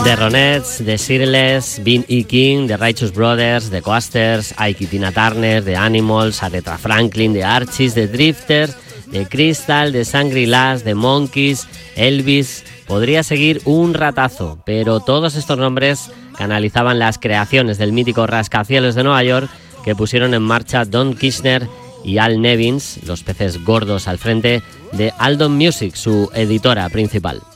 The Ronettes, The Shirelles, Bean E. King, The Righteous Brothers, The Coasters, Ike y Tina Turner, The Animals, Aretha Franklin, The Archies, The Drifters, The Crystal, The Shangri-Las, The Monkees, Elvis. Podría seguir un ratazo, pero todos estos nombres canalizaban las creaciones del mítico rascacielos de Nueva York que pusieron en marcha Don Kirshner y Al Nevins, los peces gordos al frente de Aldon Music, su editora principal.